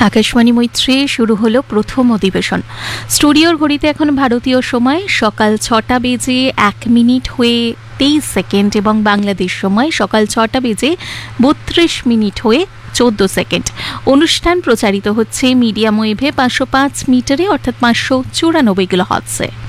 আকাশবাণী মৈত্রী শুরু হলো প্রথম অধিবেশন। স্টুডিওর ঘড়িতে এখন ভারতীয় সময় সকাল 6টা বেজে 1 মিনিট হয়ে 23 সেকেন্ড এবং বাংলাদেশ সময় সকাল 6টা বেজে 32 মিনিট হয়ে 14 সেকেন্ড। অনুষ্ঠান প্রচারিত হচ্ছে মিডিয়াম ওয়েভে 505 মিটারে অর্থাৎ 594 কিলোহার্টজে।